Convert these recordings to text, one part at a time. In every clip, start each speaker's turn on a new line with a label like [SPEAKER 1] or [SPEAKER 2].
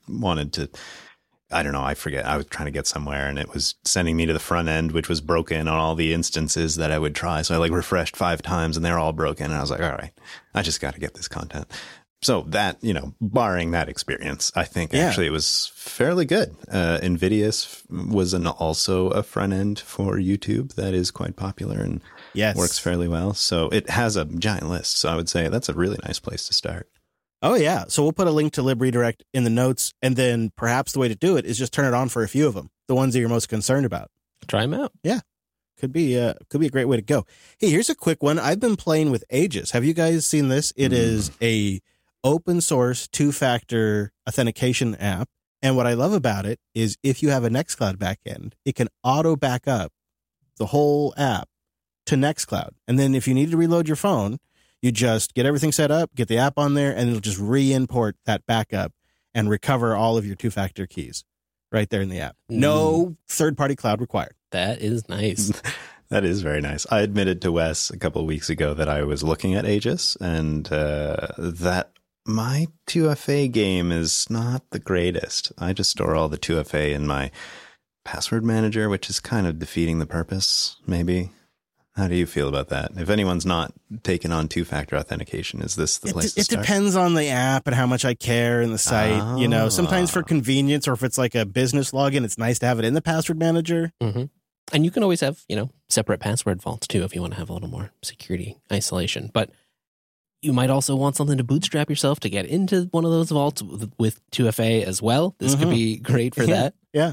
[SPEAKER 1] wanted to, I don't know, I forget. I was trying to get somewhere and it was sending me to the front end, which was broken on all the instances that I would try. So I like refreshed 5 times and they're all broken. And I was like, all right, I just got to get this content. So that, barring that experience, I think actually it was fairly good. Invidious was also a front end for YouTube that is quite popular and works fairly well. So it has a giant list. So I would say that's a really nice place to start.
[SPEAKER 2] Oh, yeah. So we'll put a link to LibRedirect in the notes. And then perhaps the way to do it is just turn it on for a few of them, the ones that you're most concerned about.
[SPEAKER 3] Try them out.
[SPEAKER 2] Yeah. Could be a great way to go. Hey, here's a quick one. I've been playing with Aegis. Have you guys seen this? It is a open source 2-factor authentication app. And what I love about it is if you have a Nextcloud backend, it can auto back up the whole app to Nextcloud. And then if you need to reload your phone, you just get everything set up, get the app on there, and it'll just re-import that backup and recover all of your 2-factor keys right there in the app. No third-party cloud required.
[SPEAKER 3] That is nice.
[SPEAKER 1] That is very nice. I admitted to Wes a couple of weeks ago that I was looking at Aegis and that my 2FA game is not the greatest. I just store all the 2FA in my password manager, which is kind of defeating the purpose, maybe. How do you feel about that? If anyone's not taken on 2-factor authentication, is this the place to start?
[SPEAKER 2] It depends on the app and how much I care in the site. Sometimes for convenience or if it's like a business login, it's nice to have it in the password manager.
[SPEAKER 3] Mm-hmm. And you can always have, separate password vaults too if you want to have a little more security isolation. But you might also want something to bootstrap yourself to get into one of those vaults with 2FA as well. This could be great for that.
[SPEAKER 2] Yeah.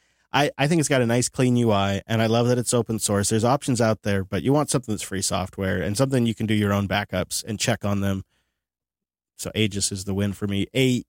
[SPEAKER 2] I think it's got a nice clean UI, and I love that it's open source. There's options out there, but you want something that's free software and something you can do your own backups and check on them. So Aegis is the win for me.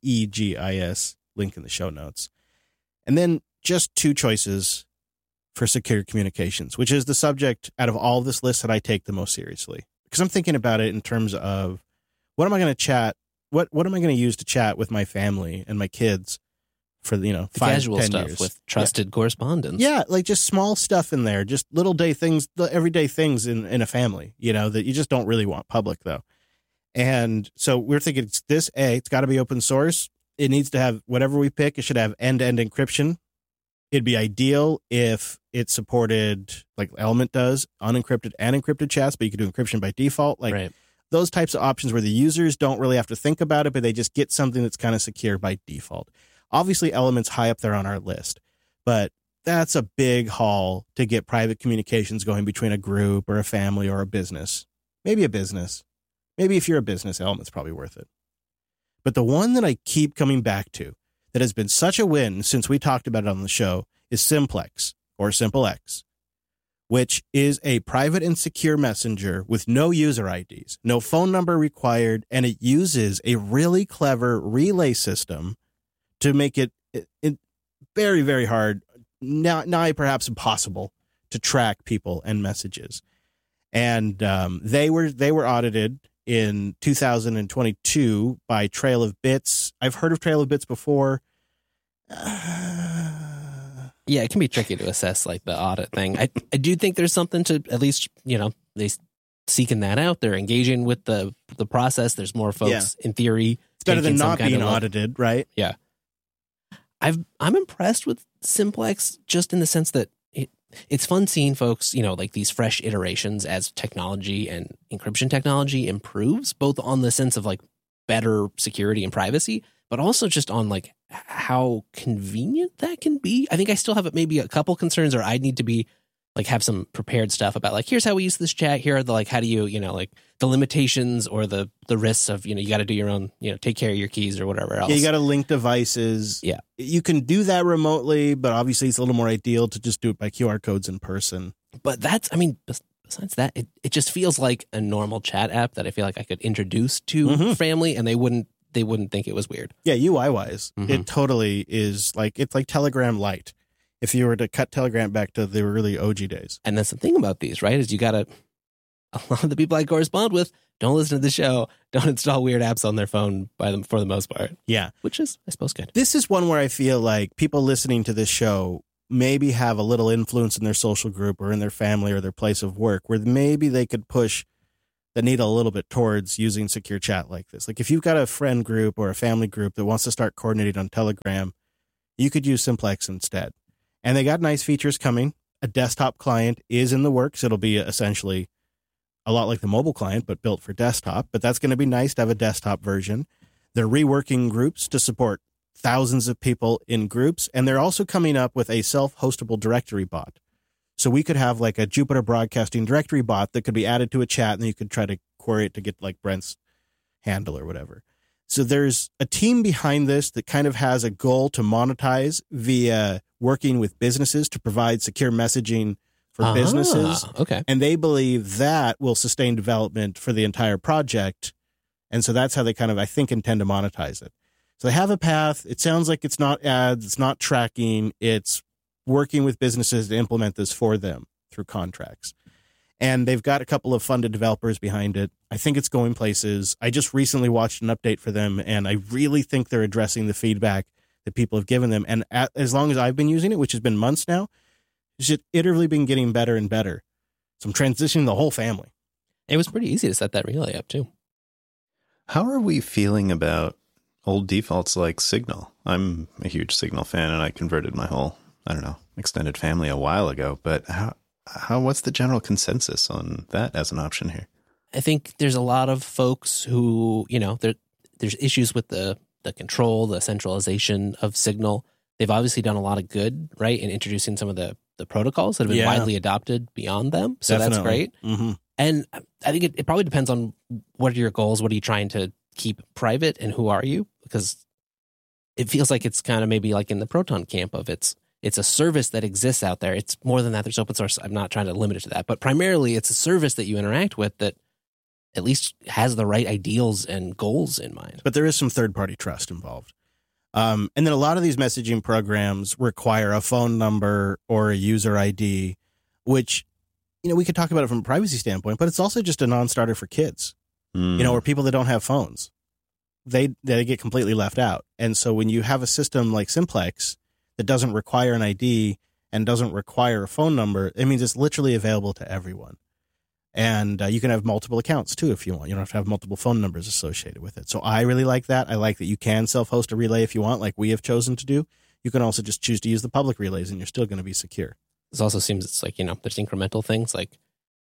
[SPEAKER 2] AEGIS, link in the show notes. And then just 2 choices for secure communications, which is the subject out of all this list that I take the most seriously. Because I'm thinking about it in terms of what am I going to chat? What am I going to use to chat with my family and my kids for, 5,
[SPEAKER 3] casual
[SPEAKER 2] 10
[SPEAKER 3] stuff
[SPEAKER 2] years.
[SPEAKER 3] With trusted correspondence.
[SPEAKER 2] Yeah, like just small stuff in there, just little day things, the everyday things in a family, that you just don't really want public though. And so we're thinking it's got to be open source. It needs to have whatever we pick. It should have end-to-end encryption. It'd be ideal if it supported, like Element does, unencrypted and encrypted chats, but you could do encryption by default. Like those types of options where the users don't really have to think about it, but they just get something that's kind of secure by default. Obviously, Element's high up there on our list, but that's a big haul to get private communications going between a group or a family or a business. Maybe a business. Maybe if you're a business, Element's probably worth it. But the one that I keep coming back to that has been such a win since we talked about it on the show is Simplex, or SimpleX, which is a private and secure messenger with no user IDs, no phone number required, and it uses a really clever relay system to make it very, very hard, nigh perhaps impossible, to track people and messages. And they were audited in 2022 by Trail of Bits. I've heard of Trail of Bits before.
[SPEAKER 3] Yeah, it can be tricky to assess like the audit thing. I do think there's something to at least, they seeking that out. They're engaging with the process. There's more folks in theory.
[SPEAKER 2] It's better than not being audited, right?
[SPEAKER 3] Yeah. I'm impressed with Simplex just in the sense that it's fun seeing folks, like these fresh iterations as technology and encryption technology improves, both on the sense of like better security and privacy, but also just on like how convenient that can be. I think I still have maybe a couple concerns, or I'd need to be like have some prepared stuff about like, here's how we use this chat. Here are the like, how do you, like the limitations or the risks of, you got to do your own, take care of your keys or whatever else.
[SPEAKER 2] Yeah, you got to link devices.
[SPEAKER 3] Yeah.
[SPEAKER 2] You can do that remotely, but obviously it's a little more ideal to just do it by QR codes in person.
[SPEAKER 3] But besides that, it just feels like a normal chat app that I feel like I could introduce to family and they wouldn't think it was weird.
[SPEAKER 2] Yeah, UI wise, it totally is like, it's like Telegram Lite. If you were to cut Telegram back to the early OG days.
[SPEAKER 3] And that's the thing about these, right? Is a lot of the people I correspond with don't listen to the show, don't install weird apps on their phone for the most part.
[SPEAKER 2] Yeah.
[SPEAKER 3] Which is, I suppose, good.
[SPEAKER 2] This is one where I feel like people listening to this show maybe have a little influence in their social group or in their family or their place of work where maybe they could push that need a little bit towards using secure chat like this. Like if you've got a friend group or a family group that wants to start coordinating on Telegram, you could use Simplex instead. And they got nice features coming. A desktop client is in the works. It'll be essentially a lot like the mobile client, but built for desktop. But that's going to be nice to have a desktop version. They're reworking groups to support thousands of people in groups. And they're also coming up with a self-hostable directory bot. So we could have like a Jupiter Broadcasting directory bot that could be added to a chat, and then you could try to query it to get like Brent's handle or whatever. So there's a team behind this that kind of has a goal to monetize via working with businesses to provide secure messaging for businesses.
[SPEAKER 3] Okay.
[SPEAKER 2] And they believe that will sustain development for the entire project. And so that's how they kind of, I think, intend to monetize it. So they have a path. It sounds like it's not ads, it's not tracking, it's working with businesses to implement this for them through contracts. And they've got a couple of funded developers behind it. I think it's going places. I just recently watched an update for them, and I really think they're addressing the feedback that people have given them. And as long as I've been using it, which has been months now, it's just iteratively been getting better and better. So I'm transitioning the whole family.
[SPEAKER 3] It was pretty easy to set that relay up, too.
[SPEAKER 1] How are we feeling about old defaults like Signal? I'm a huge Signal fan, and I converted my whole, extended family a while ago. But what's the general consensus on that as an option here?
[SPEAKER 3] I think there's a lot of folks who, there's issues with the control, the centralization of Signal. They've obviously done a lot of good, right, in introducing some of the protocols that have been widely adopted beyond them. So Definitely. That's great.
[SPEAKER 2] Mm-hmm.
[SPEAKER 3] And I think it probably depends on what are your goals, what are you trying to keep private, and who are you? Because it feels like it's kind of maybe like in the Proton camp of it's a service that exists out there. It's more than that. There's open source. I'm not trying to limit it to that, but primarily it's a service that you interact with that at least has the right ideals and goals in mind.
[SPEAKER 2] But there is some third-party trust involved. And then a lot of these messaging programs require a phone number or a user ID, which, we could talk about it from a privacy standpoint, but it's also just a non-starter for kids, or people that don't have phones. They get completely left out. And so when you have a system like Simplex that doesn't require an ID and doesn't require a phone number, it means it's literally available to everyone. And you can have multiple accounts, too, if you want. You don't have to have multiple phone numbers associated with it. So I really like that. I like that you can self-host a relay if you want, like we have chosen to do. You can also just choose to use the public relays, and you're still going to be secure.
[SPEAKER 3] This also seems it's like, there's incremental things like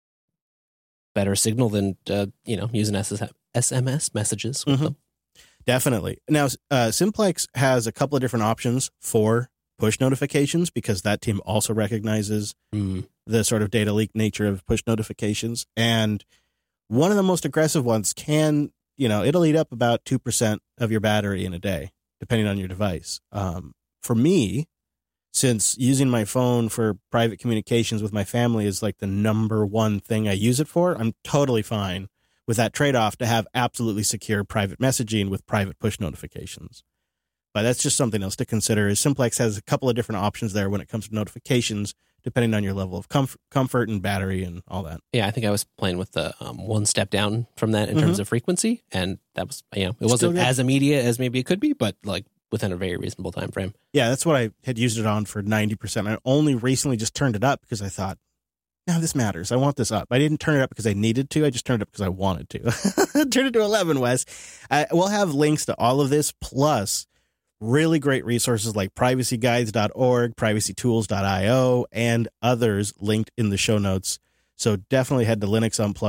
[SPEAKER 3] better Signal than, using SMS messages with them.
[SPEAKER 2] Definitely. Now, Simplex has a couple of different options for push notifications because that team also recognizes the sort of data leak nature of push notifications. And one of the most aggressive ones can, it'll eat up about 2% of your battery in a day, depending on your device. For me, since using my phone for private communications with my family is like the number one thing I use it for, I'm totally fine with that trade-off to have absolutely secure private messaging with private push notifications. But that's just something else to consider. Is Simplex has a couple of different options there when it comes to notifications, depending on your level of comfort and battery and all that.
[SPEAKER 3] Yeah, I think I was playing with the one step down from that in terms of frequency, and that was, it wasn't as immediate as maybe it could be, but like within a very reasonable time frame.
[SPEAKER 2] Yeah, that's what I had used it on for 90%. I only recently just turned it up because I thought, no, this matters. I want this up. I didn't turn it up because I needed to. I just turned it up because I wanted to. Turn it to 11, Wes. We'll have links to all of this, plus really great resources like privacyguides.org, privacytools.io, and others linked in the show notes. So definitely head to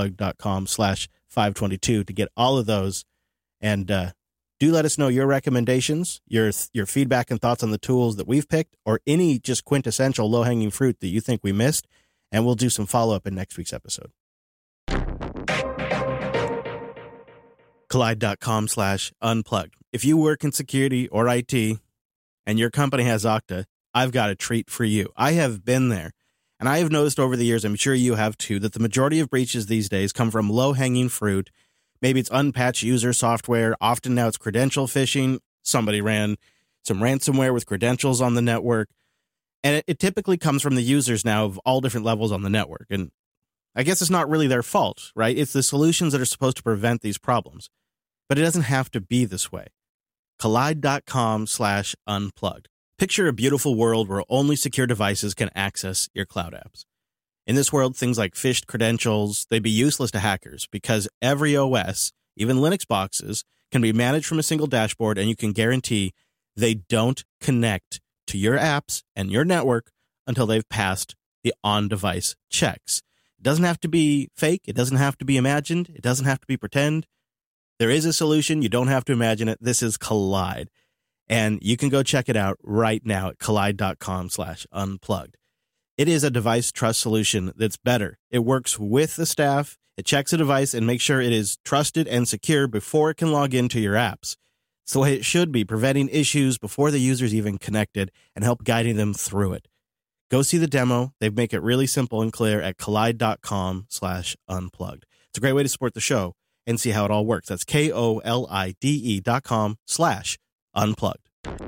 [SPEAKER 2] linuxunplugged.com/522 to get all of those. And do let us know your recommendations, your feedback and thoughts on the tools that we've picked, or any just quintessential low-hanging fruit that you think we missed. And we'll do some follow-up in next week's episode. Kolide.com/unplugged. If you work in security or IT and your company has Okta, I've got a treat for you. I have been there. And I have noticed over the years, I'm sure you have too, that the majority of breaches these days come from low-hanging fruit. Maybe it's unpatched user software. Often now it's credential phishing. Somebody ran some ransomware with credentials on the network. And it typically comes from the users now of all different levels on the network. And I guess it's not really their fault, right? It's the solutions that are supposed to prevent these problems. But it doesn't have to be this way. Kolide.com/unplugged. Picture a beautiful world where only secure devices can access your cloud apps. In this world, things like phished credentials, they'd be useless to hackers because every OS, even Linux boxes, can be managed from a single dashboard, and you can guarantee they don't connect to your apps and your network until they've passed the on-device checks. It doesn't have to be fake. It doesn't have to be imagined. It doesn't have to be pretend. There is a solution. You don't have to imagine it. This is Kolide. And you can go check it out right now at kolide.com/unplugged. It is a device trust solution that's better. It works with the staff. It checks a device and makes sure it is trusted and secure before it can log into your apps. It's the way it should be, preventing issues before the user's even connected and help guiding them through it. Go see the demo. They make it really simple and clear at kolide.com/unplugged. It's a great way to support the show and see how it all works. That's KOLIDE.com/unplugged.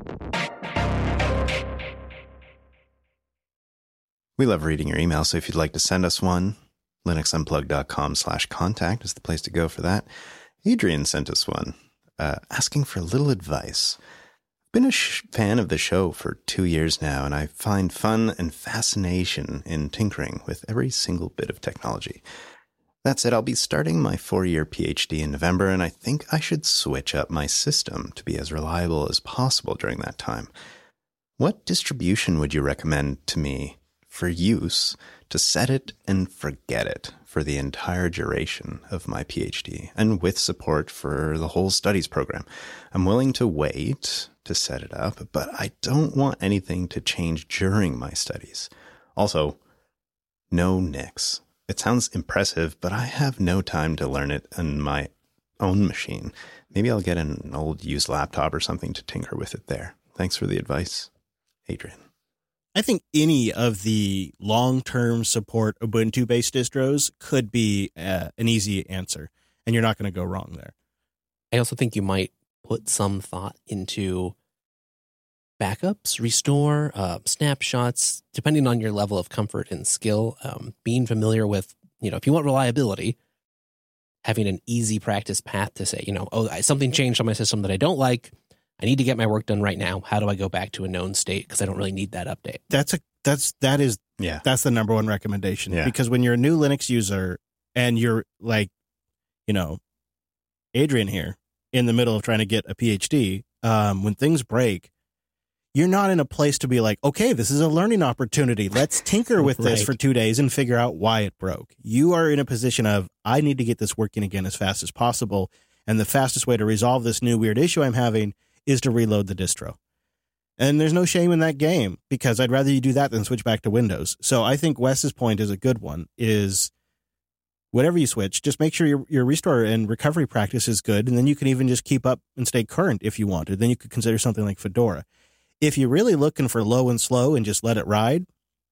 [SPEAKER 1] We love reading your emails, so if you'd like to send us one, linuxunplugged.com/contact is the place to go for that. Adrian sent us one, asking for a little advice. I've been a fan of the show for 2 years now, and I find fun and fascination in tinkering with every single bit of technology. That said, I'll be starting my 4-year PhD in November, and I think I should switch up my system to be as reliable as possible during that time. What distribution would you recommend to me for use to set it and forget it for the entire duration of my PhD, and with support for the whole studies program? I'm willing to wait to set it up, but I don't want anything to change during my studies. Also, no Nix. It sounds impressive, but I have no time to learn it on my own machine. Maybe I'll get an old used laptop or something to tinker with it there. Thanks for the advice, Adrian.
[SPEAKER 2] I think any of the long-term support Ubuntu-based distros could be an easy answer, and you're not going to go wrong there.
[SPEAKER 3] I also think you might put some thought into backups, restore, snapshots, depending on your level of comfort and skill. Being familiar with, if you want reliability, having an easy practice path to say, something changed on my system that I don't like. I need to get my work done right now. How do I go back to a known state? Because I don't really need that update.
[SPEAKER 2] That's the number one recommendation.
[SPEAKER 1] Yeah.
[SPEAKER 2] Because when you're a new Linux user and you're like, Adrian here in the middle of trying to get a PhD, when things break, you're not in a place to be like, okay, this is a learning opportunity. Let's tinker with this for 2 days and figure out why it broke. You are in a position of, I need to get this working again as fast as possible. And the fastest way to resolve this new weird issue I'm having is to reload the distro. And there's no shame in that game, because I'd rather you do that than switch back to Windows. So I think Wes's point is a good one, is whatever you switch, just make sure your restore and recovery practice is good, and then you can even just keep up and stay current if you wanted. Then you could consider something like Fedora. If you're really looking for low and slow and just let it ride,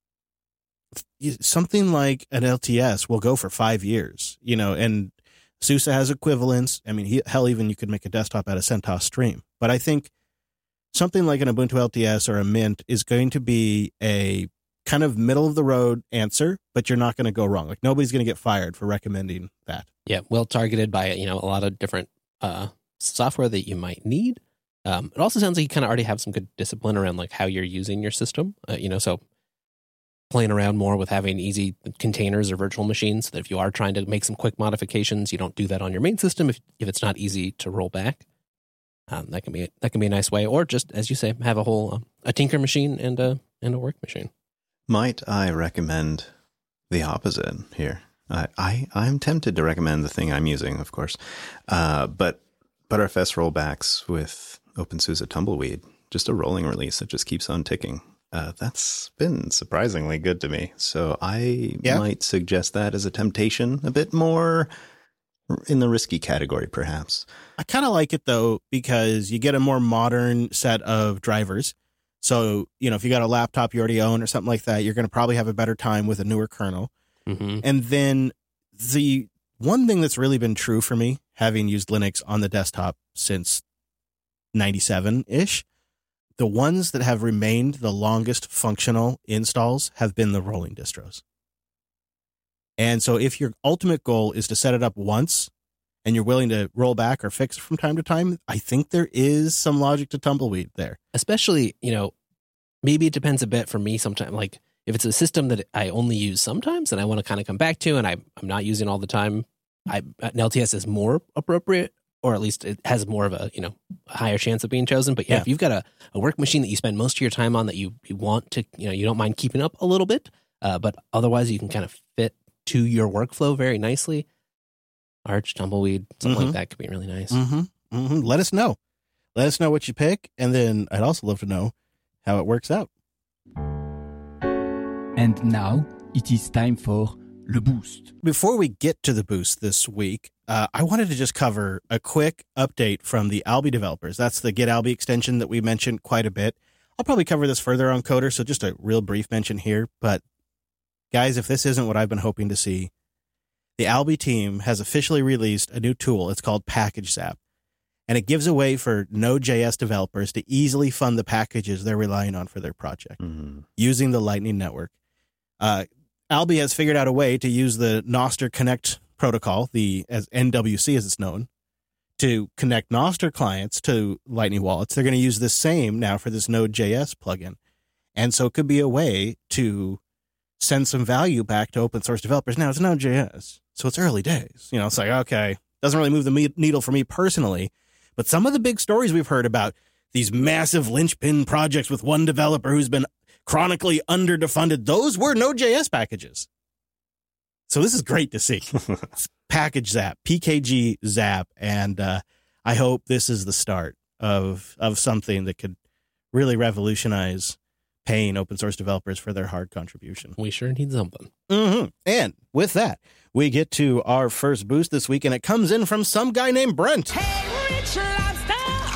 [SPEAKER 2] something like an LTS will go for 5 years, and SUSE has equivalents. I mean, even you could make a desktop out of CentOS Stream. But I think something like an Ubuntu LTS or a Mint is going to be a kind of middle-of-the-road answer, but you're not going to go wrong. Like, nobody's going to get fired for recommending that.
[SPEAKER 3] Yeah, well targeted by, a lot of different software that you might need. It also sounds like you kind of already have some good discipline around like how you're using your system, so playing around more with having easy containers or virtual machines, so that if you are trying to make some quick modifications, you don't do that on your main system if it's not easy to roll back. That can be a nice way, or just, as you say, have a whole a tinker machine and a work machine.
[SPEAKER 1] Might I recommend the opposite here? I'm tempted to recommend the thing I'm using, of course, but Btrfs rollbacks with OpenSUSE Tumbleweed, just a rolling release that just keeps on ticking. That's been surprisingly good to me. So I might suggest that as a temptation, a bit more in the risky category, perhaps.
[SPEAKER 2] I kind of like it, though, because you get a more modern set of drivers. So, if you got a laptop you already own or something like that, you're going to probably have a better time with a newer kernel. Mm-hmm. And then the one thing that's really been true for me, having used Linux on the desktop since 97-ish, the ones that have remained the longest functional installs have been the rolling distros. And so if your ultimate goal is to set it up once and you're willing to roll back or fix it from time to time, I think there is some logic to Tumbleweed there.
[SPEAKER 3] Especially, maybe it depends a bit for me sometimes. Like, it's a system that I only use sometimes and I want to kind of come back to and I'm not using all the time, an LTS is more appropriate, or at least it has more of a, a higher chance of being chosen. But yeah, if you've got a work machine that you spend most of your time on that you want to, you don't mind keeping up a little bit, but otherwise you can kind of fit to your workflow very nicely. Arch, Tumbleweed, something like that could be really nice.
[SPEAKER 2] Let us know. Let us know what you pick. And then I'd also love to know how it works out.
[SPEAKER 4] And now it is time for Le Boost.
[SPEAKER 2] Before we get to the boost this week, I wanted to just cover a quick update from the Alby developers. That's the Get Alby extension that we mentioned quite a bit. I'll probably cover this further on Coder, so just a real brief mention here. But guys, if this isn't what I've been hoping to see, the Alby team has officially released a new tool. It's called Package Zap. And it gives a way for Node.js developers to easily fund the packages they're relying on for their project using the Lightning Network. Alby has figured out a way to use the Nostr Connect protocol, as NWC as it's known, to connect Nostr clients to Lightning wallets. They're going to use the same now for this Node.js plugin. And so it could be a way to send some value back to open source developers. Now, it's Node.js, so it's early days. It's like, okay, doesn't really move the needle for me personally. But some of the big stories we've heard about these massive linchpin projects with one developer who's been chronically underfunded, those were Node.js packages. So this is great to see. Package Zap, PKG Zap, and I hope this is the start of something that could really revolutionize paying open source developers for their hard contribution.
[SPEAKER 3] We sure need something.
[SPEAKER 2] And with that, we get to our first boost this week, and it comes in from some guy named Brent.
[SPEAKER 5] Hey, Rich Lobster!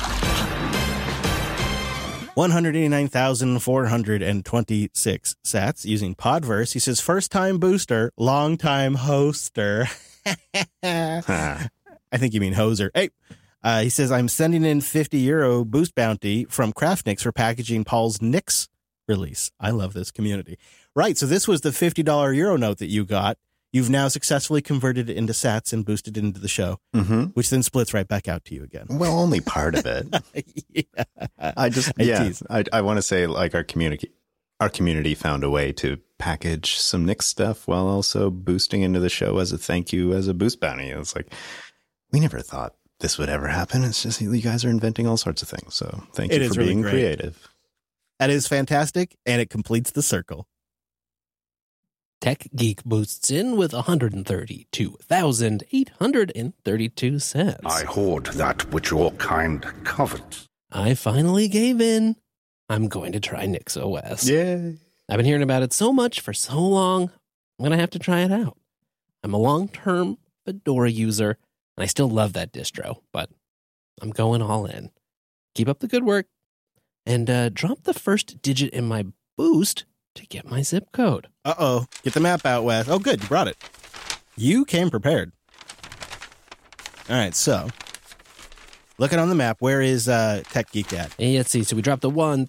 [SPEAKER 2] 189,426 sats using Podverse. He says, first-time booster, long-time hoster. I think you mean hoser. Hey, he says, I'm sending in €50 boost bounty from Craftnix for packaging Paul's Nix release. I love this community. Right, so this was the $50 Euro note that you got. You've now successfully converted it into sats and boosted it into the show, which then splits right back out to you again.
[SPEAKER 1] Well, only part of it. I want to say, like, our community found a way to package some Nix stuff while also boosting into the show as a thank you, as a boost bounty. It's like, we never thought this would ever happen. It's just you guys are inventing all sorts of things. So thank you for being creative.
[SPEAKER 2] That is fantastic, and it completes the circle.
[SPEAKER 3] Tech Geek boosts in with 132,832 cents.
[SPEAKER 6] I hoard that which your kind covet.
[SPEAKER 3] I finally gave in. I'm going to try NixOS.
[SPEAKER 1] Yay.
[SPEAKER 3] I've been hearing about it so much for so long. I'm going to have to try it out. I'm a long-term Fedora user, and I still love that distro, but I'm going all in. Keep up the good work, and drop the first digit in my boost to get my zip code.
[SPEAKER 2] Uh-oh. Get the map out, Wes. Oh, good. You brought it. You came prepared. All right, so looking on the map, where is Tech Geek at?
[SPEAKER 3] Hey, let's see. So we dropped the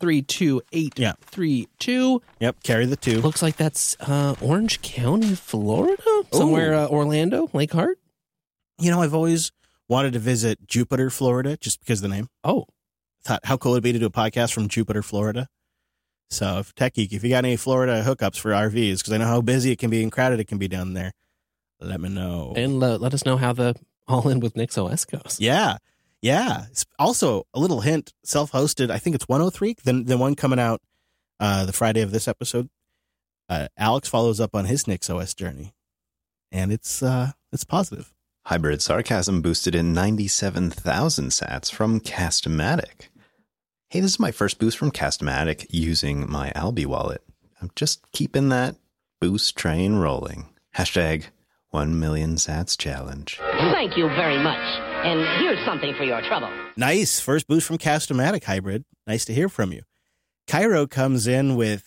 [SPEAKER 3] 132,832.
[SPEAKER 2] Yep, carry the 2.
[SPEAKER 3] Looks like that's Orange County, Florida? Somewhere Orlando, Lake Hart?
[SPEAKER 2] I've always wanted to visit Jupiter, Florida, just because of the name.
[SPEAKER 3] Oh.
[SPEAKER 2] Thought how cool it'd be to do a podcast from Jupiter, Florida. So, Tech Geek, if you got any Florida hookups for RVs, because I know how busy it can be and crowded it can be down there, let me know.
[SPEAKER 3] And let us know how the all-in with NixOS goes.
[SPEAKER 2] Yeah. It's also, a little hint, self-hosted, I think it's 103, the one coming out the Friday of this episode. Alex follows up on his NixOS journey, and it's positive.
[SPEAKER 1] Hybrid Sarcasm boosted in 97,000 sats from Castmatic. Hey, this is my first boost from Castmatic using my Alby wallet. I'm just keeping that boost train rolling. Hashtag 1 million sats challenge.
[SPEAKER 7] Thank you very much. And here's something for your trouble.
[SPEAKER 2] Nice. First boost from Castmatic, Hybrid. Nice to hear from you. Cairo comes in with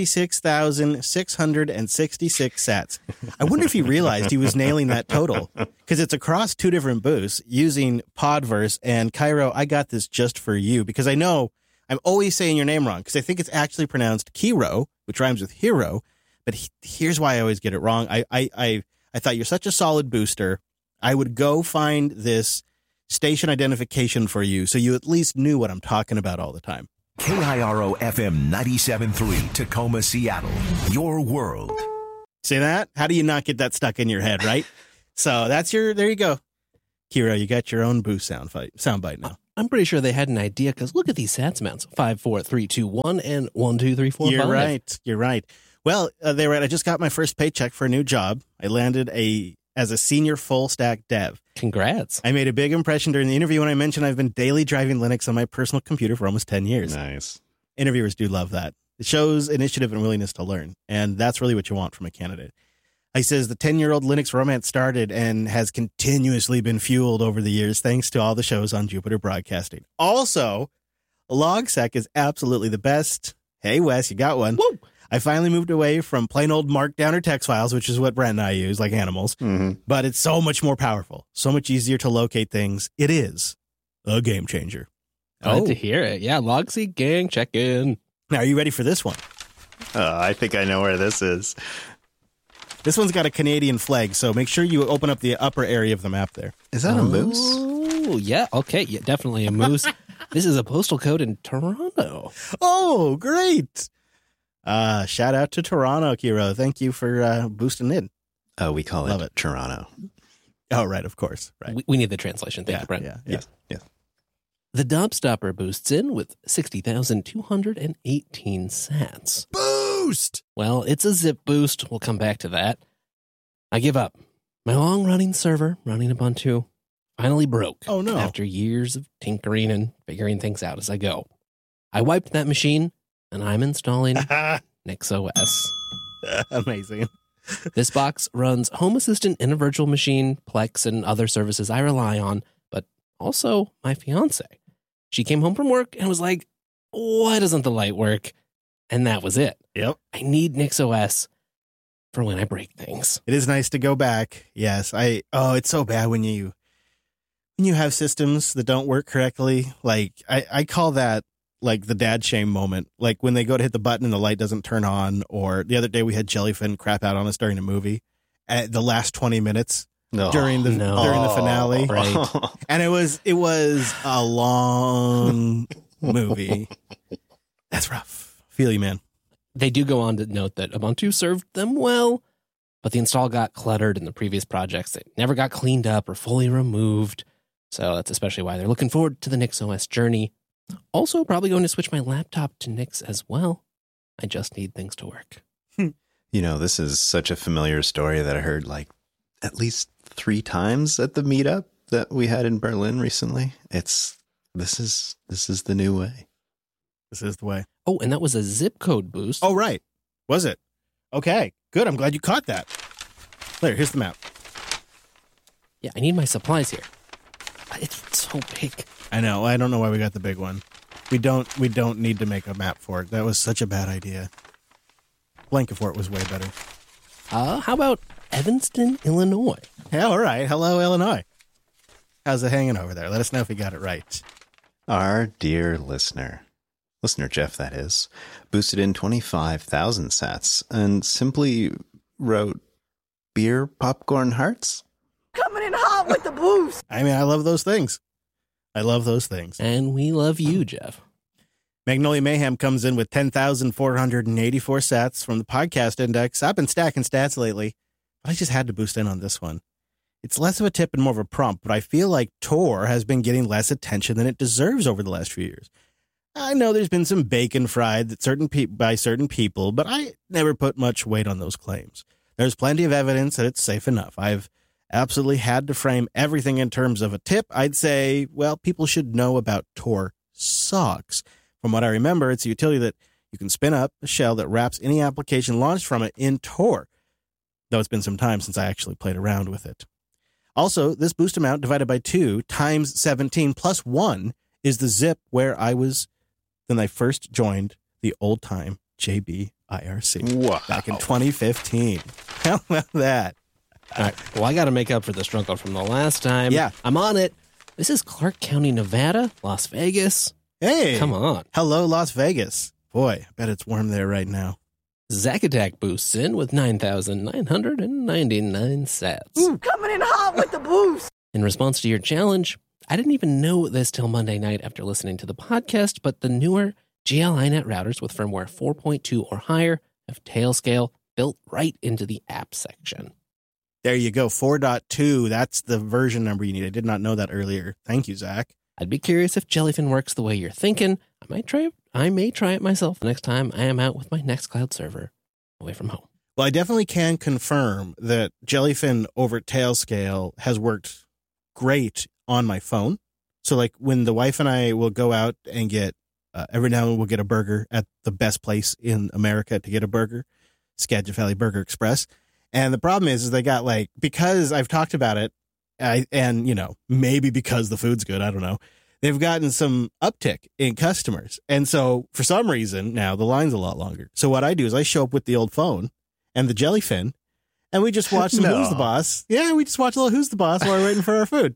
[SPEAKER 2] 66,666 sats. I wonder if he realized he was nailing that total, because it's across 2 different boosts using Podverse. And Cairo, I got this just for you, because I know I'm always saying your name wrong, because I think it's actually pronounced Kiro, which rhymes with hero. But here's why I always get it wrong. I thought you're such a solid booster. I would go find this station identification for you so you at least knew what I'm talking about all the time.
[SPEAKER 5] KIRO FM 97.3 Tacoma, Seattle. Your world.
[SPEAKER 2] See that? How do you not get that stuck in your head, right? So there you go. Kiro, you got your own Boost soundbite now.
[SPEAKER 3] I'm pretty sure they had an idea because look at these sats amounts: 5, 4, 3, 2, 1, and 1, 2, 3, 4, 5.
[SPEAKER 2] You're right. Well, they were right. I just got my first paycheck for a new job. I landed as a senior full stack dev.
[SPEAKER 3] Congrats.
[SPEAKER 2] I made a big impression during the interview when I mentioned I've been daily driving Linux on my personal computer for almost 10 years.
[SPEAKER 1] Nice.
[SPEAKER 2] Interviewers do love that. It shows initiative and willingness to learn, and that's really what you want from a candidate. He says the 10-year-old Linux romance started and has continuously been fueled over the years thanks to all the shows on Jupiter Broadcasting. Also, LogSec is absolutely the best. Hey, Wes, you got one.
[SPEAKER 3] Woo!
[SPEAKER 2] I finally moved away from plain old Markdown or text files, which is what Brent and I use, like animals.
[SPEAKER 1] Mm-hmm.
[SPEAKER 2] But it's so much more powerful, so much easier to locate things. It is a game changer.
[SPEAKER 3] Glad to hear it. Yeah, LogSec gang check-in.
[SPEAKER 2] Now, are you ready for this one?
[SPEAKER 1] I think I know where this is.
[SPEAKER 2] This one's got a Canadian flag, so make sure you open up the upper area of the map there.
[SPEAKER 1] Is that a moose?
[SPEAKER 3] Oh, yeah. Okay. Yeah, definitely a moose. This is a postal code in Toronto.
[SPEAKER 2] Oh, great. Shout out to Toronto, Kiro. Thank you for boosting in.
[SPEAKER 1] Oh, we call
[SPEAKER 2] Love
[SPEAKER 1] it Toronto.
[SPEAKER 2] Oh, right, of course. Right.
[SPEAKER 3] We need the translation. Thank you, Brent.
[SPEAKER 2] Yeah.
[SPEAKER 1] Yes.
[SPEAKER 3] The Dobstopper boosts in with 60,218 sats.
[SPEAKER 2] Boost!
[SPEAKER 3] Well, it's a zip boost. We'll come back to that. I give up. My long-running server, running Ubuntu, finally broke.
[SPEAKER 2] Oh, no.
[SPEAKER 3] After years of tinkering and figuring things out as I go. I wiped that machine, and I'm installing NixOS.
[SPEAKER 2] Amazing.
[SPEAKER 3] This box runs Home Assistant in a virtual machine, Plex, and other services I rely on, but also my fiance. She came home from work and was like, why doesn't the light work? And that was it.
[SPEAKER 2] Yep.
[SPEAKER 3] I need NixOS for when I break things.
[SPEAKER 2] It is nice to go back. Yes. It's so bad when you have systems that don't work correctly. Like I call that like the dad shame moment. Like when they go to hit the button and the light doesn't turn on, or the other day we had Jellyfin crap out on us during a movie at the last 20 minutes. During the finale,
[SPEAKER 3] Right.
[SPEAKER 2] And it was a long movie. That's rough. Feel you, man.
[SPEAKER 3] They do go on to note that Ubuntu served them well, but the install got cluttered in the previous projects. It never got cleaned up or fully removed. So that's especially why they're looking forward to the NixOS journey. Also, probably going to switch my laptop to Nix as well. I just need things to work.
[SPEAKER 1] This is such a familiar story that I heard like at least 3 times at the meetup that we had in Berlin recently. This is the new way.
[SPEAKER 2] This is the way.
[SPEAKER 3] Oh, and that was a zip code boost.
[SPEAKER 2] Oh, right. Was it? Okay, good. I'm glad you caught that. Here's the map.
[SPEAKER 3] Yeah, I need my supplies here. It's so big.
[SPEAKER 2] I know. I don't know why we got the big one. We don't need to make a map for it. That was such a bad idea. Blanket Fort was way better.
[SPEAKER 3] How about Evanston, Illinois?
[SPEAKER 2] Yeah, all right. Hello, Illinois. How's it hanging over there? Let us know if you got it right.
[SPEAKER 1] Our dear listener Jeff, that is, boosted in 25,000 sats and simply wrote beer popcorn hearts.
[SPEAKER 8] Coming in hot with the boost.
[SPEAKER 2] I mean, I love those things.
[SPEAKER 3] And we love you, Jeff.
[SPEAKER 2] Magnolia Mayhem comes in with 10,484 sats from the podcast index. I've been stacking stats lately, but I just had to boost in on this one. It's less of a tip and more of a prompt, but I feel like Tor has been getting less attention than it deserves over the last few years. I know there's been some bacon fried that by certain people, but I never put much weight on those claims. There's plenty of evidence that it's safe enough. I've absolutely had to frame everything in terms of a tip. I'd say, well, people should know about Tor socks. From what I remember, it's a utility that you can spin up a shell that wraps any application launched from it in Tor, though it's been some time since I actually played around with it. Also, this boost amount divided by 2 times 17 plus 1 is the zip where I was when I first joined the old-time JB IRC.
[SPEAKER 1] Wow.
[SPEAKER 2] Back in 2015. How about that?
[SPEAKER 3] All right. Well, I got to make up for the struggle from the last time.
[SPEAKER 2] Yeah.
[SPEAKER 3] I'm on it. This is Clark County, Nevada, Las Vegas.
[SPEAKER 2] Hey.
[SPEAKER 3] Come on.
[SPEAKER 2] Hello, Las Vegas. Boy, I bet it's warm there right now.
[SPEAKER 3] Zack Attack boosts in with 9,999 sats.
[SPEAKER 8] Ooh, coming in hot with the boost.
[SPEAKER 3] In response to your challenge, I didn't even know this till Monday night after listening to the podcast, but the newer GL iNet routers with firmware 4.2 or higher have Tailscale built right into the app section.
[SPEAKER 2] There you go. 4.2. That's the version number you need. I did not know that earlier. Thank you, Zach.
[SPEAKER 3] I'd be curious if Jellyfin works the way you're thinking. I may try it myself the next time I am out with my Nextcloud server away from home.
[SPEAKER 2] Well, I definitely can confirm that Jellyfin over Tailscale has worked great on my phone. So like when the wife and I will go out and get, every now and then we'll get a burger at the best place in America to get a burger, Skagit Valley Burger Express. And the problem is they got like, because I've talked about it, and, you know, maybe because the food's good, I don't know, they've gotten some uptick in customers. And so for some reason now the line's a lot longer. So what I do is I show up with the old phone and the Jellyfin, and we just watch some Who's the Boss. Yeah, we just watch a little Who's the Boss while we're waiting for our food.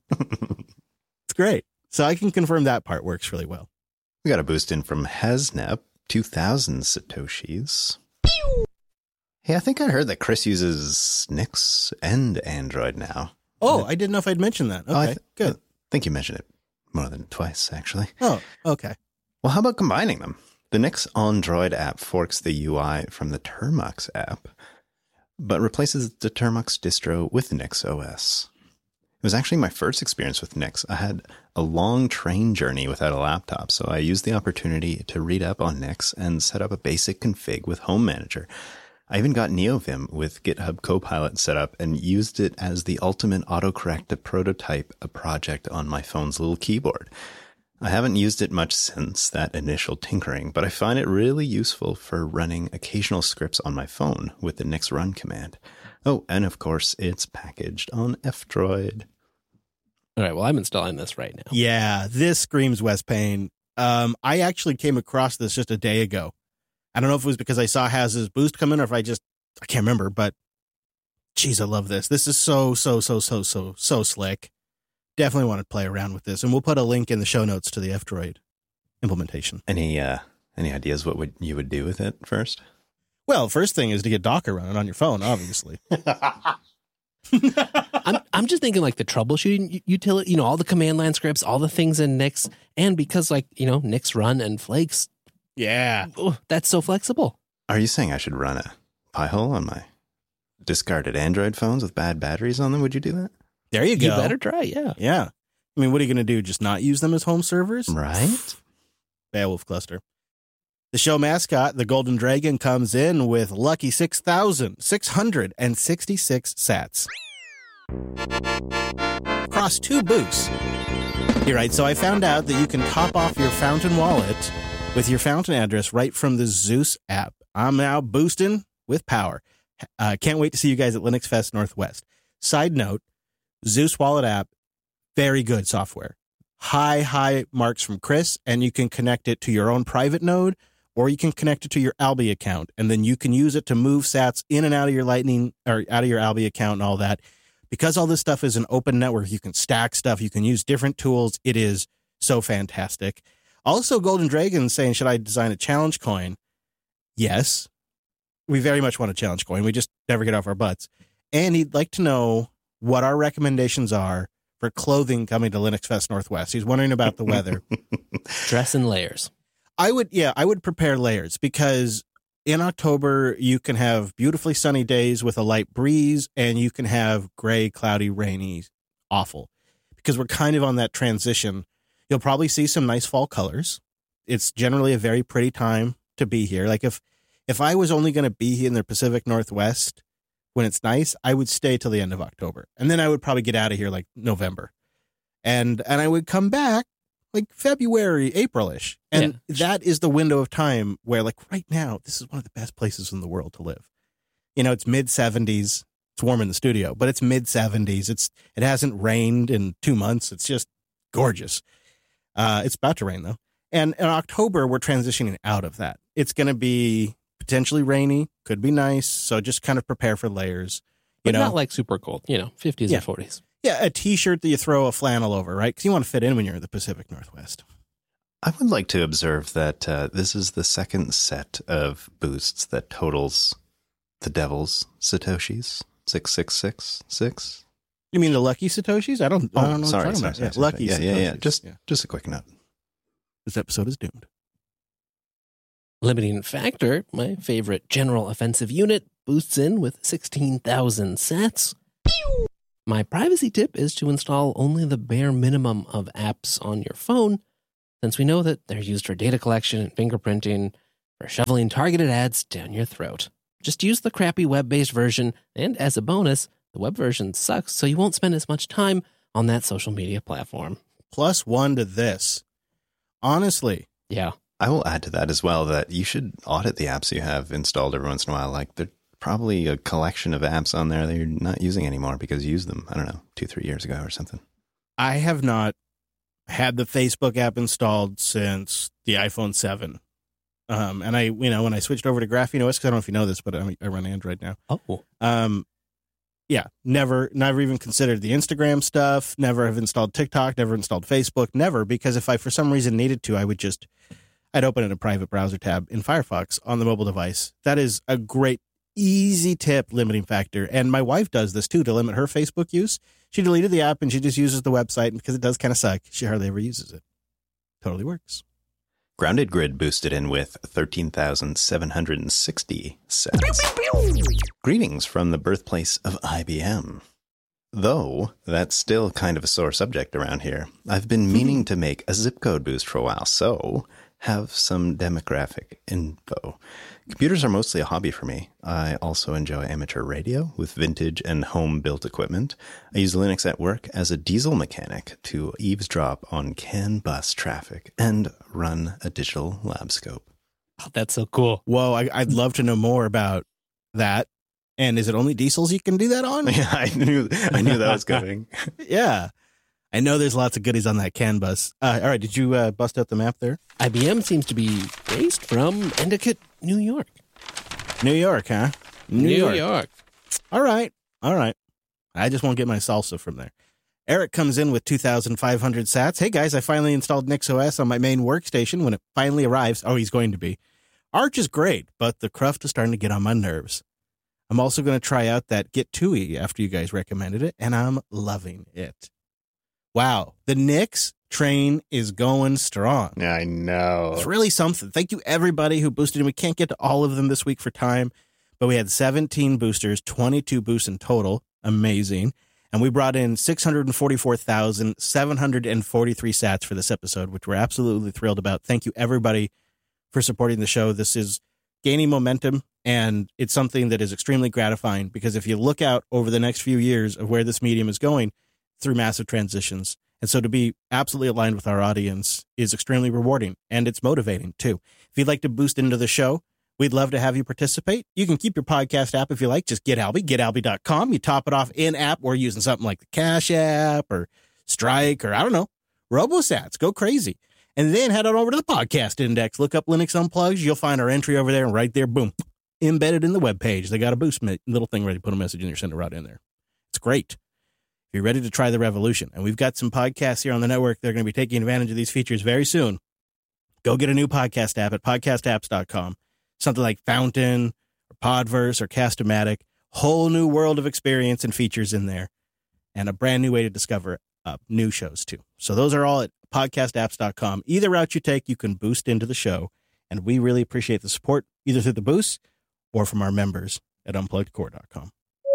[SPEAKER 2] It's great. So I can confirm that part works really well.
[SPEAKER 1] We got a boost in from Hasnep, 2,000 Satoshis. Hey, I think I heard that Chris uses Nix and Android now.
[SPEAKER 2] Oh, I didn't know if I'd mentioned that. Okay, good.
[SPEAKER 1] I think you mentioned it more than twice, actually.
[SPEAKER 2] Oh, okay.
[SPEAKER 1] Well, how about combining them? The Nix Android app forks the UI from the Termux app, but replaces the Termux distro with Nix OS. It was actually my first experience with Nix. I had a long train journey without a laptop, so I used the opportunity to read up on Nix and set up a basic config with Home Manager. I even got NeoVim with GitHub Copilot set up and used it as the ultimate autocorrect to prototype a project on my phone's little keyboard. I haven't used it much since that initial tinkering, but I find it really useful for running occasional scripts on my phone with the Nix run command. Oh, and of course, it's packaged on F-Droid.
[SPEAKER 3] All right, well, I'm installing this right now.
[SPEAKER 2] Yeah, this screams West Payne. I actually came across this just a day ago. I don't know if it was because I saw Haz's boost come in or if I can't remember, but geez, I love this. This is so slick. Definitely want to play around with this. And we'll put a link in the show notes to the F-Droid implementation. Any
[SPEAKER 1] ideas what you would do with it first?
[SPEAKER 2] Well, first thing is to get Docker running on your phone, obviously.
[SPEAKER 3] I'm just thinking like the troubleshooting utility, you know, all the command line scripts, all the things in Nix, and because like, you know, Nix run and Flakes.
[SPEAKER 2] Yeah.
[SPEAKER 3] Oh, that's so flexible.
[SPEAKER 1] Are you saying I should run a Pi-hole on my discarded Android phones with bad batteries on them? Would you do that?
[SPEAKER 2] There you go.
[SPEAKER 3] You better try, yeah.
[SPEAKER 2] Yeah. I mean, what are you going to do? Just not use them as home servers?
[SPEAKER 1] Right.
[SPEAKER 2] Beowulf cluster. The show mascot, the Golden Dragon, comes in with lucky 6,666 sats. Across 2 boosts. You're right. So I found out that you can top off your Fountain wallet with your Fountain address right from the Zeus app. I'm now boosting with power. Can't wait to see you guys at Linux Fest Northwest. Side note, Zeus wallet app, very good software. High marks from Chris, and you can connect it to your own private node, or you can connect it to your Alby account, and then you can use it to move sats in and out of your Lightning or out of your Alby account and all that. Because all this stuff is an open network, you can stack stuff, you can use different tools. It is so fantastic. Also, Golden Dragon saying, should I design a challenge coin? Yes. We very much want a challenge coin. We just never get off our butts. And he'd like to know what our recommendations are for clothing coming to Linux Fest Northwest. He's wondering about the weather.
[SPEAKER 3] Dress in layers.
[SPEAKER 2] I would prepare layers because in October, you can have beautifully sunny days with a light breeze, and you can have gray, cloudy, rainy, awful. Because we're kind of on that transition. You'll probably see some nice fall colors. It's generally a very pretty time to be here. Like if I was only going to be here in the Pacific Northwest when it's nice, I would stay till the end of October. And then I would probably get out of here like November. And I would come back like February, April-ish. And that is the window of time where, like, right now, this is one of the best places in the world to live. You know, it's mid-70s. It's warm in the studio, but it's mid-70s. It hasn't rained in 2 months. It's just gorgeous. It's about to rain, though. And in October, we're transitioning out of that. It's going to be potentially rainy, could be nice. So just kind of prepare for layers.
[SPEAKER 3] But not like super cold, 50s and 40s.
[SPEAKER 2] Yeah, a T-shirt that you throw a flannel over, right? Because you want to fit in when you're in the Pacific Northwest.
[SPEAKER 1] I would like to observe that this is the second set of boosts that totals the devil's Satoshis, 6666.
[SPEAKER 2] You mean the lucky Satoshis? I don't know.
[SPEAKER 1] Sorry.
[SPEAKER 2] Lucky Satoshis.
[SPEAKER 1] Yeah. Just a quick note.
[SPEAKER 2] This episode is doomed.
[SPEAKER 3] Limiting Factor, my favorite general offensive unit, boosts in with 16,000 sats. My privacy tip is to install only the bare minimum of apps on your phone, since we know that they're used for data collection and fingerprinting, for shoveling targeted ads down your throat. Just use the crappy web-based version, and as a bonus, the web version sucks, so you won't spend as much time on that social media platform.
[SPEAKER 2] +1 to this. Honestly.
[SPEAKER 3] Yeah.
[SPEAKER 1] I will add to that as well that you should audit the apps you have installed every once in a while. Like, there's probably a collection of apps on there that you're not using anymore because you used them, I don't know, 2-3 years ago or something.
[SPEAKER 2] I have not had the Facebook app installed since the iPhone 7. And I, when I switched over to Graphene OS, because I don't know if you know this, but I run Android now.
[SPEAKER 3] Oh.
[SPEAKER 2] Yeah, never even considered the Instagram stuff, never have installed TikTok, never installed Facebook, never, because if I for some reason needed to, I'd open in a private browser tab in Firefox on the mobile device. That is a great, easy tip, limiting factor. And my wife does this too to limit her Facebook use. She deleted the app and she just uses the website, because it does kind of suck. She hardly ever uses it. Totally works.
[SPEAKER 1] Grounded Grid boosted in with 13,760 sats. Greetings from the birthplace of IBM. Though that's still kind of a sore subject around here, I've been meaning to make a zip code boost for a while, so have some demographic info. Computers are mostly a hobby for me. I also enjoy amateur radio with vintage and home-built equipment. I use Linux at work as a diesel mechanic to eavesdrop on CAN bus traffic and run a digital lab scope.
[SPEAKER 3] Oh, that's so cool.
[SPEAKER 2] Whoa, I'd love to know more about that. And is it only diesels you can do that on?
[SPEAKER 1] Yeah, I knew that was coming.
[SPEAKER 2] Yeah. I know there's lots of goodies on that CAN bus. All right, did you bust out the map there?
[SPEAKER 3] IBM seems to be based from Endicott, New York.
[SPEAKER 2] New York, huh?
[SPEAKER 3] New York.
[SPEAKER 2] All right. I just won't get my salsa from there. Eric comes in with 2,500 sats. Hey, guys, I finally installed NixOS on my main workstation when it finally arrives. Oh, he's going to be. Arch is great, but the cruft is starting to get on my nerves. I'm also going to try out that Git TUI after you guys recommended it, and I'm loving it. Wow, the Nix train is going strong.
[SPEAKER 1] Yeah, I know.
[SPEAKER 2] It's really something. Thank you, everybody who boosted in. We can't get to all of them this week for time, but we had 17 boosters, 22 boosts in total. Amazing. And we brought in 644,743 sats for this episode, which we're absolutely thrilled about. Thank you, everybody, for supporting the show. This is gaining momentum, and it's something that is extremely gratifying, because if you look out over the next few years of where this medium is going, through massive transitions. And so to be absolutely aligned with our audience is extremely rewarding, and it's motivating too. If you'd like to boost into the show, we'd love to have you participate. You can keep your podcast app if you like. Just getalby.com. You top it off in app. We're using something like the Cash App or Strike or I don't know, RoboSats. Go crazy. And then head on over to the podcast index. Look up Linux Unplugged. You'll find our entry over there, and right there, boom, embedded in the web page. They got a boost little thing ready to put a message in there, send it right in there. It's great. You're ready to try the revolution. And we've got some podcasts here on the network that are going to be taking advantage of these features very soon. Go get a new podcast app at podcastapps.com. Something like Fountain or Podverse or Cast-O-Matic. Whole new world of experience and features in there. And a brand new way to discover new shows too. So those are all at podcastapps.com. Either route you take, you can boost into the show. And we really appreciate the support either through the boost or from our members at unpluggedcore.com.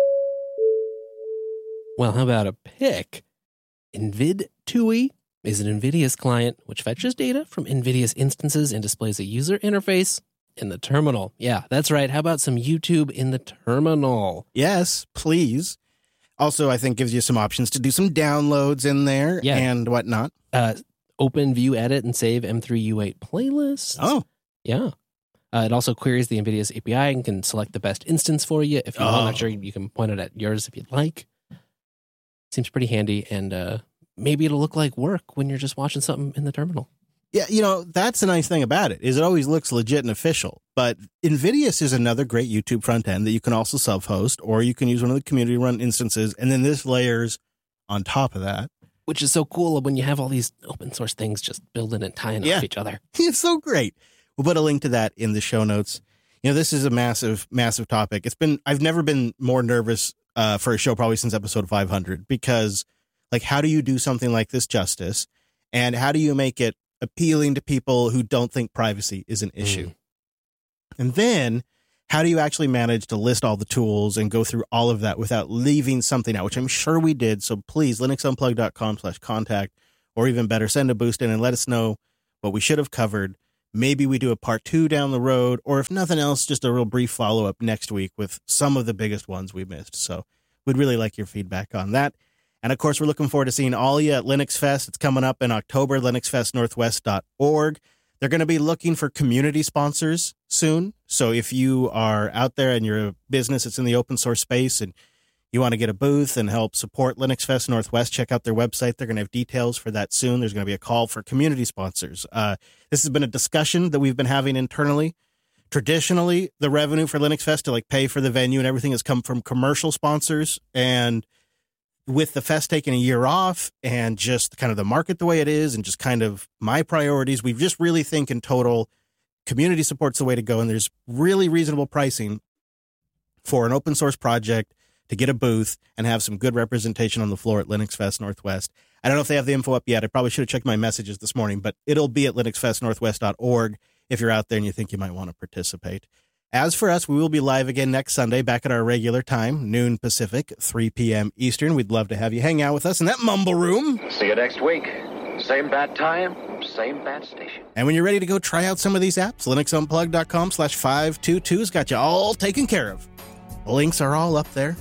[SPEAKER 3] Well, how about a pick? NVID TUI is an NVIDIA's client which fetches data from NVIDIA's instances and displays a user interface in the terminal. Yeah, that's right. How about some YouTube in the terminal?
[SPEAKER 2] Yes, please. Also, I think gives you some options to do some downloads in there and whatnot.
[SPEAKER 3] Open, view, edit, and save M3U8 playlists.
[SPEAKER 2] Oh.
[SPEAKER 3] Yeah. It also queries the NVIDIA's API and can select the best instance for you. If you want, I'm sure you can point it at yours if you'd like. Seems pretty handy, and maybe it'll look like work when you're just watching something in the terminal.
[SPEAKER 2] Yeah, that's the nice thing about it, is it always looks legit and official. But NVIDIA's is another great YouTube front end that you can also self-host, or you can use one of the community-run instances, and then this layers on top of that.
[SPEAKER 3] Which is so cool when you have all these open source things just building and tying off each other.
[SPEAKER 2] It's so great. We'll put a link to that in the show notes. This is a massive, massive topic. I've never been more nervous for a show probably since episode 500, because how do you do something like this justice, and how do you make it appealing to people who don't think privacy is an issue? And then how do you actually manage to list all the tools and go through all of that without leaving something out, which I'm sure we did. So please, linuxunplugged.com/contact, or even better, send a boost in and let us know what we should have covered. Maybe we do a part 2 down the road, or if nothing else, just a real brief follow-up next week with some of the biggest ones we missed. So we'd really like your feedback on that. And of course, we're looking forward to seeing all you at Linux Fest. It's coming up in October, linuxfestnorthwest.org. They're going to be looking for community sponsors soon. So if you are out there and you're a business that's in the open source space and you want to get a booth and help support Linux Fest Northwest, check out their website. They're going to have details for that soon. There's going to be a call for community sponsors. This has been a discussion that we've been having internally. Traditionally, the revenue for Linux Fest to pay for the venue and everything has come from commercial sponsors. And with the fest taking a year off and just kind of the market the way it is and just kind of my priorities, we just really think in total community support's the way to go. And there's really reasonable pricing for an open source project to get a booth and have some good representation on the floor at Linux Fest Northwest. I don't know if they have the info up yet. I probably should have checked my messages this morning, but it'll be at linuxfestnorthwest.org if you're out there and you think you might want to participate. As for us, we will be live again next Sunday, back at our regular time, noon Pacific, 3 p.m. Eastern. We'd love to have you hang out with us in that mumble room.
[SPEAKER 9] See you next week. Same bad time, same bad station.
[SPEAKER 2] And when you're ready to go try out some of these apps, linuxunplugged.com/522's got you all taken care of. The links are all up there,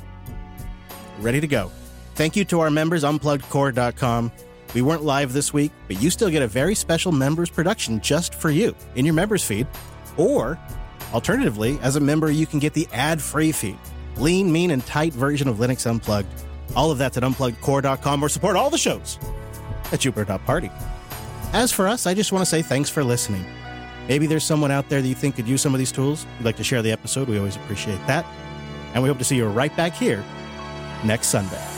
[SPEAKER 2] ready to go. Thank you to our members, unpluggedcore.com. We weren't live this week, but you still get a very special members production just for you in your members feed, or alternatively, as a member, you can get the ad-free feed. Lean, mean, and tight version of Linux Unplugged. All of that's at unpluggedcore.com, or support all the shows at Jupiter.party. As for us, I just want to say thanks for listening. Maybe there's someone out there that you think could use some of these tools. You'd like to share the episode. We always appreciate that. And we hope to see you right back here next Sunday.